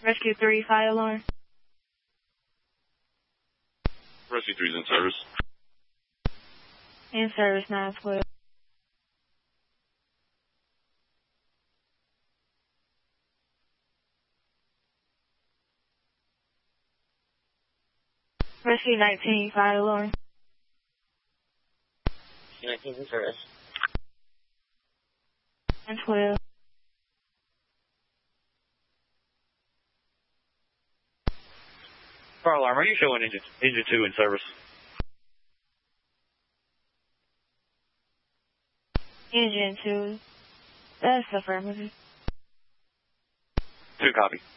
Rescue 3, fire alarm. Rescue 3's in service. In service 912. Rescue 19, fire alarm. 19 in service. 912. Fire alarm, are you showing engine 2 in service? Engine 2. That's affirmative. 2 copy.